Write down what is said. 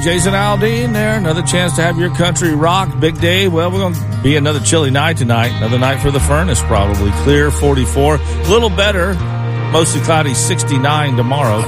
Jason Aldean there. Another chance to have your country rocked. Big day. Well, we're going to be another chilly night tonight. Another night for the furnace, probably. Clear, 44. A little better. Mostly cloudy, 69 tomorrow.